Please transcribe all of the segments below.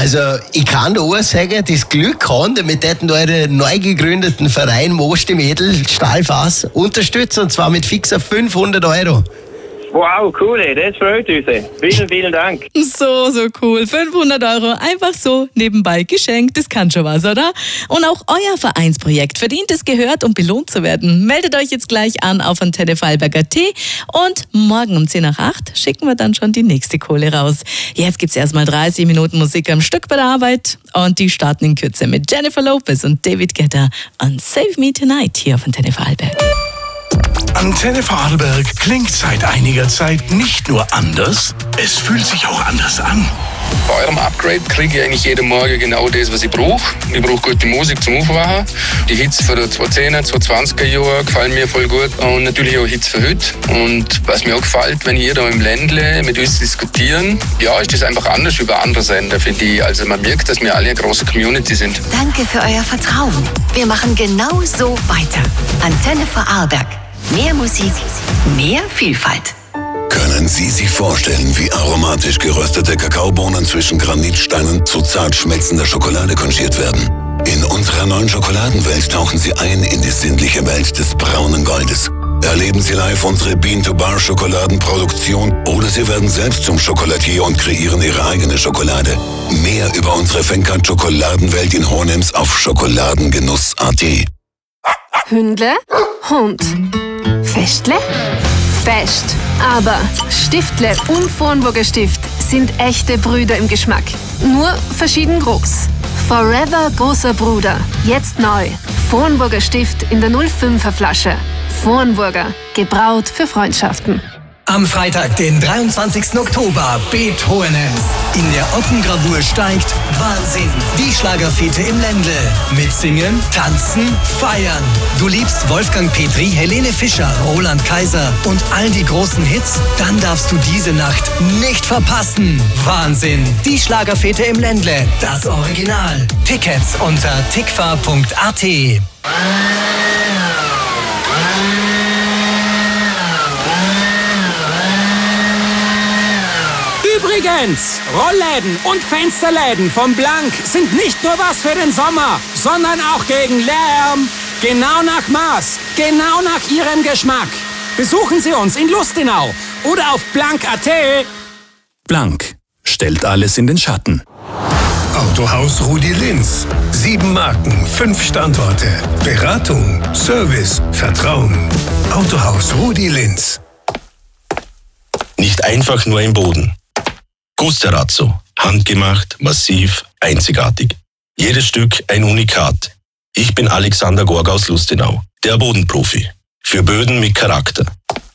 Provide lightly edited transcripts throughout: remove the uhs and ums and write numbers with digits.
Also, ich kann da auch sagen, das Glück haben, damit hätten euren neu gegründeten Verein Most im Edelstahlfass unterstützen, und zwar mit fixer 500 €. Wow, cool, das freut uns. Vielen, vielen Dank. So cool. 500 € einfach so nebenbei geschenkt. Das kann schon was, oder? Und auch euer Vereinsprojekt verdient es, gehört und belohnt zu werden. Meldet euch jetzt gleich an auf Antenne Vorarlberg.at und morgen um 7:10 schicken wir dann schon die nächste Kohle raus. Jetzt gibt's erstmal 30 Minuten Musik am Stück bei der Arbeit und die starten in Kürze mit Jennifer Lopez und David Guetta und Save Me Tonight hier auf Antenne Vorarlberg. Antenne Vorarlberg klingt seit einiger Zeit nicht nur anders, es fühlt sich auch anders an. Bei eurem Upgrade kriege ich eigentlich jeden Morgen genau das, was ich brauche. Ich brauche gute Musik zum Aufwachen. Die Hits von den 2010er, 2020er Jahren gefallen mir voll gut. Und natürlich auch Hits für heute. Und was mir auch gefällt, wenn ihr da im Ländle mit uns diskutieren, ja, ist das einfach anders wie bei anderen Sender, finde ich. Also man merkt, dass wir alle eine große Community sind. Danke für euer Vertrauen. Wir machen genau so weiter. Antenne Vorarlberg. Mehr Musik, mehr Vielfalt. Können Sie sich vorstellen, wie aromatisch geröstete Kakaobohnen zwischen Granitsteinen zu zart schmelzender Schokolade konchiert werden? In unserer neuen Schokoladenwelt tauchen Sie ein in die sinnliche Welt des braunen Goldes. Erleben Sie live unsere Bean-to-Bar-Schokoladenproduktion oder Sie werden selbst zum Schokoladier und kreieren Ihre eigene Schokolade. Mehr über unsere Fenka-Schokoladenwelt in Hohenems auf schokoladengenuss.at. Hündle, Hund. Festle, Fest. Aber Stiftle und Vornburger Stift sind echte Brüder im Geschmack. Nur verschieden groß. Forever großer Bruder. Jetzt neu. Vornburger Stift in der 05er Flasche. Vornburger. Gebraut für Freundschaften. Am Freitag, den 23. Oktober, Beet Hohenems. In der Ottengravur steigt Wahnsinn. Die Schlagerfete im Ländle. Mit Singen, Tanzen, Feiern. Du liebst Wolfgang Petri, Helene Fischer, Roland Kaiser und all die großen Hits? Dann darfst du diese Nacht nicht verpassen. Wahnsinn. Die Schlagerfete im Ländle. Das Original. Tickets unter tikfa.at. Übrigens, Rollläden und Fensterläden vom Blank sind nicht nur was für den Sommer, sondern auch gegen Lärm. Genau nach Maß, genau nach Ihrem Geschmack. Besuchen Sie uns in Lustenau oder auf blank.at. Blank stellt alles in den Schatten. Autohaus Rudi Linz. 7 Marken, 5 Standorte. Beratung, Service, Vertrauen. Autohaus Rudi Linz. Nicht einfach nur ein Boden. Gusterazzo. Handgemacht, massiv, einzigartig. Jedes Stück ein Unikat. Ich bin Alexander Gorga aus Lustenau, der Bodenprofi. Für Böden mit Charakter.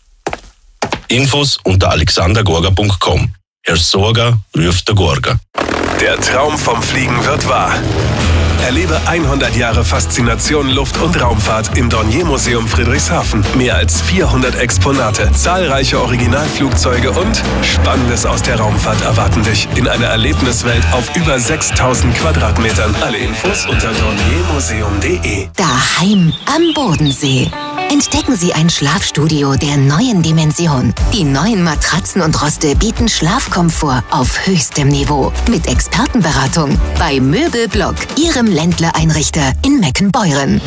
Infos unter alexandergorga.com. Herr Sorga ruft der Gorga. Der Traum vom Fliegen wird wahr. Erlebe 100 Jahre Faszination Luft- und Raumfahrt im Dornier-Museum Friedrichshafen. Mehr als 400 Exponate, zahlreiche Originalflugzeuge und Spannendes aus der Raumfahrt erwarten dich in einer Erlebniswelt auf über 6000 Quadratmetern. Alle Infos unter dorniermuseum.de. Daheim am Bodensee. Entdecken Sie ein Schlafstudio der neuen Dimension. Die neuen Matratzen und Roste bieten Schlafkomfort auf höchstem Niveau. Mit Expertenberatung bei Möbelblock, Ihrem Ländler-Einrichter in Meckenbeuren.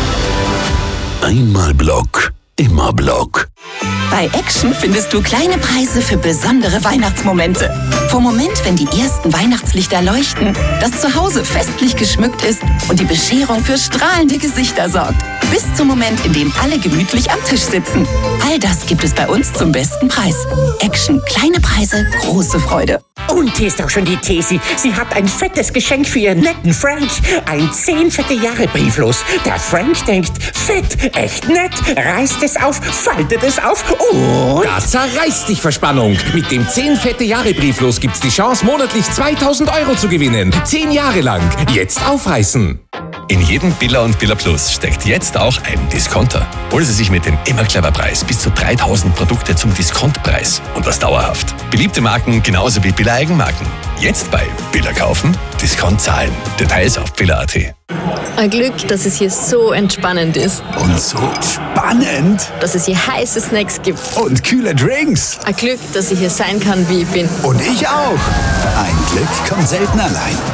Einmal Block, immer Block. Bei Action findest du kleine Preise für besondere Weihnachtsmomente. Vom Moment, wenn die ersten Weihnachtslichter leuchten, das Zuhause festlich geschmückt ist und die Bescherung für strahlende Gesichter sorgt, bis zum Moment, in dem alle gemütlich am Tisch sitzen. All das gibt es bei uns zum besten Preis. Action, kleine Preise, große Freude. Und hier ist auch schon die Tesi. Sie hat ein fettes Geschenk für ihren netten Frank. Ein 10 fette Jahre Brieflos. Der Frank denkt, fett, echt nett, reißt es auf, faltet es auf und... Da zerreißt dich Verspannung. Mit dem 10 fette Jahre Brieflos gibt's die Chance, monatlich 2000 € zu gewinnen. 10 Jahre lang. Jetzt aufreißen. In jedem Billa und Billa Plus steckt jetzt auch ein Discounter. Holen Sie sich mit dem immer clever Preis bis zu 3000 Produkte zum Diskontpreis. Und das dauerhaft. Beliebte Marken genauso wie Billa Eigenmarken. Jetzt bei Billa kaufen, Discount zahlen. Details auf billa.at. Ein Glück, dass es hier so entspannend ist. Und so spannend. Dass es hier heiße Snacks gibt. Und kühle Drinks. Ein Glück, dass ich hier sein kann, wie ich bin. Und ich auch. Ein Glück kommt selten allein.